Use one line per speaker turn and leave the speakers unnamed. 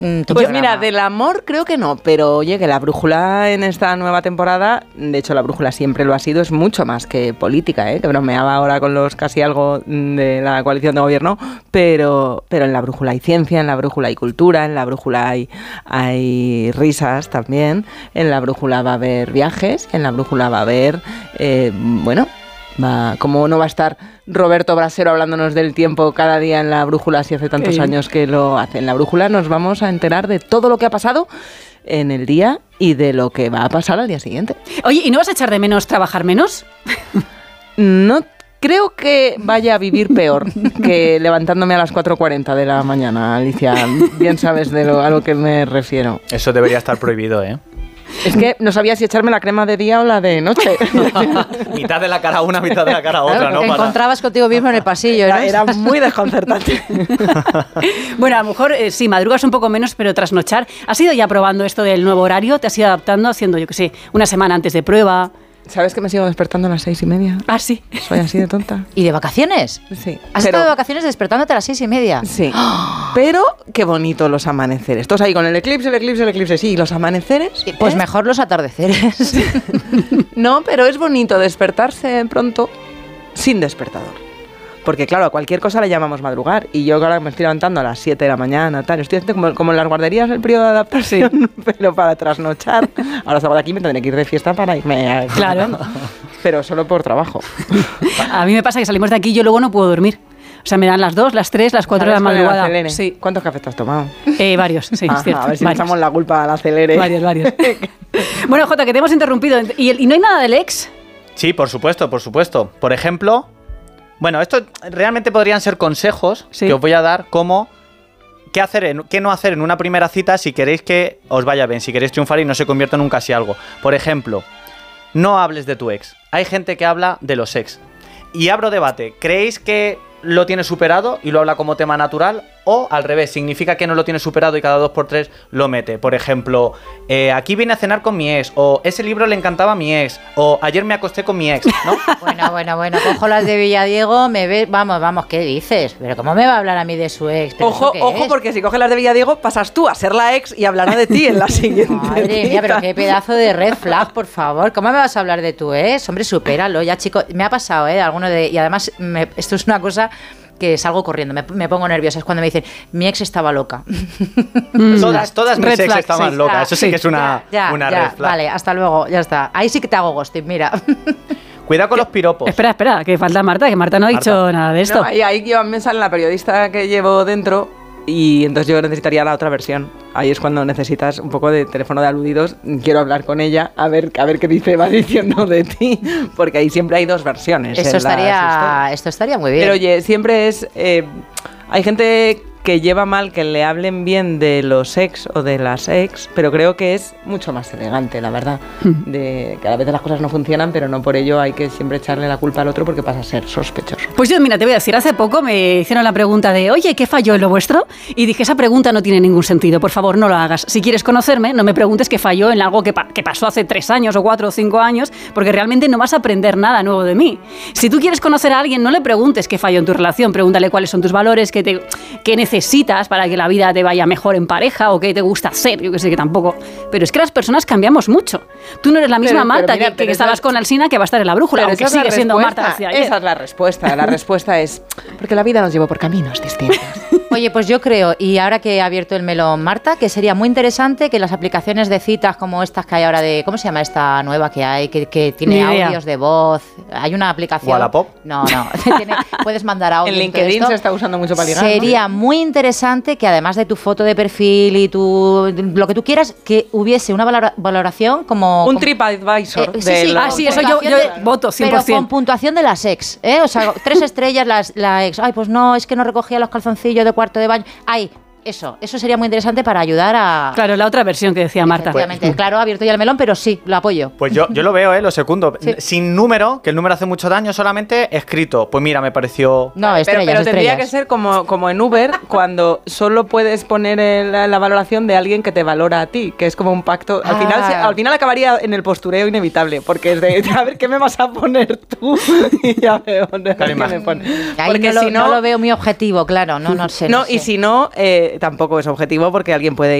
Pues mira, del amor creo que no, pero oye, que la brújula en esta nueva temporada, de hecho la brújula siempre lo ha sido, es mucho más que política, que bromeaba ahora con los casi algo de la coalición de gobierno, pero en la brújula hay ciencia, en la brújula hay cultura, en la brújula hay risas también, en la brújula va a haber viajes, en la brújula va a haber, ¿cómo no va a estar Roberto Brasero hablándonos del tiempo cada día en la brújula si hace tantos años que lo hace? En la brújula nos vamos a enterar de todo lo que ha pasado en el día y de lo que va a pasar al día siguiente.
Oye, ¿y no vas a echar de menos trabajar menos?
No creo que vaya a vivir peor que levantándome a las 4:40 de la mañana, Alicia. Bien sabes a lo que me refiero.
Eso debería estar prohibido, ¿eh?
Es que no sabía si echarme la crema de día o la de noche.
Mitad de la cara una, mitad de la cara otra, ¿no?
Te encontrabas contigo mismo en el pasillo, ¿no?
Era muy desconcertante.
Bueno, a lo mejor sí, madrugas un poco menos, pero trasnochar. ¿Has ido ya probando esto del nuevo horario? ¿Te has ido adaptando, haciendo, yo qué sé, una semana antes de prueba?
¿Sabes que me sigo despertando a las 6:30?
Ah, sí.
Soy así de tonta.
¿Y de vacaciones?
Sí.
¿Has estado de vacaciones despertándote a las 6:30?
Sí. Pero qué bonito los amaneceres. Todos ahí con el eclipse, sí. ¿Y los amaneceres?
Pues mejor los atardeceres.
No, pero es bonito despertarse pronto sin despertador. Porque claro, a cualquier cosa le llamamos madrugar. Y yo ahora me estoy levantando a las 7 de la mañana, tal. Estoy haciendo como en las guarderías el periodo de adaptación, pero para trasnochar. Ahora salgo de aquí y me tendré que ir de fiesta para irme a...
Claro.
Pero solo por trabajo.
A mí me pasa que salimos de aquí y yo luego no puedo dormir. O sea, me dan las 2, las 3, las 4 de la madrugada.
Sí. ¿Cuántos cafés te has tomado?
Varios, sí,
Ajá,
es cierto.
A ver si le echamos la culpa al acelere.
Varios. Bueno, Jota, que te hemos interrumpido. ¿Y no hay nada del ex?
Sí, por supuesto. Por ejemplo... Bueno, esto realmente podrían ser consejos que os voy a dar como qué no hacer en una primera cita si queréis que os vaya bien, si queréis triunfar y no se convierta en un casi algo. Por ejemplo, no hables de tu ex. Hay gente que habla de los ex. Y abro debate. ¿Creéis que lo tiene superado y lo habla como tema natural? O al revés, significa que no lo tiene superado y cada 2x3 lo mete. Por ejemplo, aquí vine a cenar con mi ex, o ese libro le encantaba a mi ex, o ayer me acosté con mi ex, ¿no?
Bueno, cojo las de Villadiego, me ves, vamos, ¿qué dices? Pero ¿cómo me va a hablar a mí de su ex?
Ojo, porque si coges las de Villadiego, pasas tú a ser la ex y hablará de ti en la siguiente.
Madre mía, pero qué pedazo de red flag, por favor. ¿Cómo me vas a hablar de tu ex? Hombre, supéralo ya, chico. Me ha pasado, y además, esto es una cosa que salgo corriendo, me pongo nerviosa. Es cuando me dicen, mi ex estaba loca.
Todas mis ex estaban locas. Eso sí que es una red flag.
Vale, hasta luego, ya está. Ahí sí que te hago ghosting, mira.
Cuidado con los piropos.
Espera, que falta Marta, que Marta no ha dicho nada de esto.
No, ahí me sale la periodista que llevo dentro y entonces yo necesitaría la otra versión. Ahí es cuando necesitas un poco de teléfono de aludidos. Quiero hablar con ella, a ver qué dice, va diciendo de ti, porque ahí siempre hay dos versiones.
Esto estaría muy bien.
Pero oye, siempre es... hay gente que lleva mal que le hablen bien de los ex o de las ex, pero creo que es mucho más elegante, la verdad. De que a veces las cosas no funcionan, pero no por ello hay que siempre echarle la culpa al otro porque pasa a ser sospechoso.
Pues yo, mira, te voy a decir, hace poco me hicieron la pregunta de, oye, ¿qué falló en lo vuestro? Y dije, esa pregunta no tiene ningún sentido, por favor, no lo hagas. Si quieres conocerme, no me preguntes qué falló en algo que pasó hace 3 años o 4 o 5 años, porque realmente no vas a aprender nada nuevo de mí. Si tú quieres conocer a alguien, no le preguntes qué falló en tu relación, pregúntale cuáles son tus valores, qué necesitas para que la vida te vaya mejor en pareja o qué te gusta hacer, yo que sé, que tampoco. Pero es que las personas cambiamos mucho. Tú no eres la misma Marta que estabas con Alsina que va a estar en la brújula, aunque sigue siendo Marta García ayer.
Esa es la respuesta. La respuesta es porque la vida nos llevó por caminos distintos.
Oye, pues yo creo, y ahora que ha abierto el melón Marta, que sería muy interesante que las aplicaciones de citas como estas que hay ahora de... ¿Cómo se llama esta nueva que hay? Que tiene audios de voz. Hay una aplicación...
¿Wallapop?
No. Puedes mandar audio.
En LinkedIn se está usando mucho para ligar.
Sería muy interesante que además de tu foto de perfil y lo que tú quieras, que hubiese una valoración como...
Un TripAdvisor.
Sí, eso yo voto 100%.
Pero con puntuación de las ex, ¿eh? O sea, 3 estrellas la ex. Ay, pues no, es que no recogía los calzoncillos de cuarto de baño. Ay, eso sería muy interesante para ayudar a...
Claro, la otra versión que decía Marta.
Efectivamente, claro, ha abierto ya el melón, pero sí, lo apoyo.
Pues yo lo veo, lo secundo. Sí. Sin número, que el número hace mucho daño, solamente escrito. Pues mira, me pareció...
No, estrellas,
pero tendría que ser como en Uber, cuando solo puedes poner la valoración de alguien que te valora a ti, que es como un pacto. Al final acabaría en el postureo inevitable, porque es de, a ver, ¿qué me vas a poner tú? Y ya veo,
qué me pones. Porque no lo veo muy objetivo, claro, no sé.
Y si no... tampoco es objetivo porque alguien puede